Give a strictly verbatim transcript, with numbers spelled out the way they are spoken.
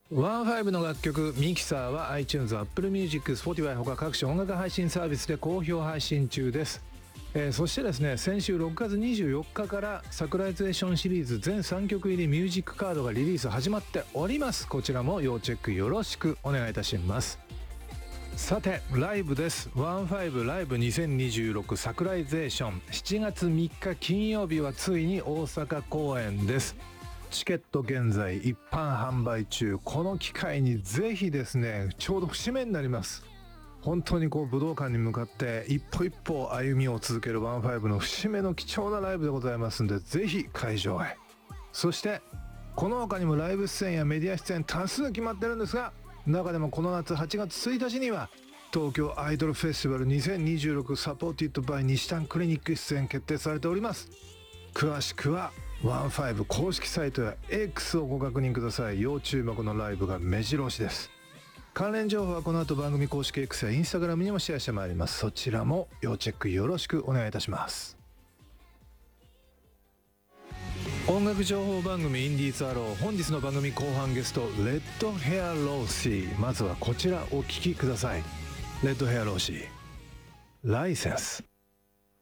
ワンファイブの楽曲ミキサーは iTunes、Apple Music、Spotify ほか各種音楽配信サービスで好評配信中です。えー、そしてですね、先週ろくがつにじゅうよっかからサクライゼーションシリーズ全さんきょく入りミュージックカードがリリース始まっております。こちらも要チェックよろしくお願いいたします。さてライブです。ワンファイブライブにせんにじゅうろくサクライゼーションしちがつみっか金曜日はついに大阪公演です。チケット現在一般販売中。この機会にぜひですね、ちょうど節目になります。本当にこう武道館に向かって一歩一歩歩みを続けるワンファイブの節目の貴重なライブでございますんで、ぜひ会場へ。そしてこの他にもライブ出演やメディア出演多数決まってるんですが、中でもこの夏はちがつついたちには東京アイドルフェスティバルにせんにじゅうろくサポーティッドバイ西丹クリニック出演決定されております。詳しくはワンファイブ公式サイトや X をご確認ください。要注目のライブが目白押しです。関連情報はこの後番組公式 X や Instagram にもシェアしてまいります。そちらも要チェックよろしくお願いいたします。音楽情報番組インディーズアロー、本日の番組後半ゲストレッドヘアローシー。まずはこちらお聴きください。レッドヘアローシー、ライセンス。